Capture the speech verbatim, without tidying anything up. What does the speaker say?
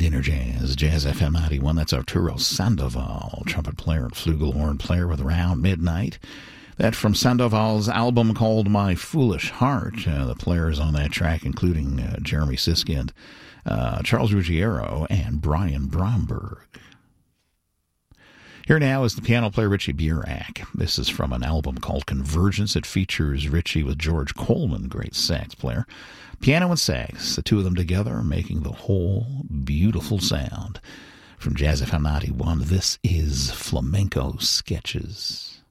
Dinner Jazz, Jazz F M ninety-one. That's Arturo Sandoval, trumpet player and flugelhorn player with Around Midnight. That from Sandoval's album called My Foolish Heart. Uh, the players on that track, including uh, Jeremy Siskind, uh, Charles Ruggiero, and Brian Bromberg. Here now is the piano player Richie Burak. This is from an album called Convergence. It features Richie with George Coleman, great sax player. Piano and sax, the two of them together, making the whole beautiful sound. From Jazz F M ninety-one, this is Flamenco Sketches.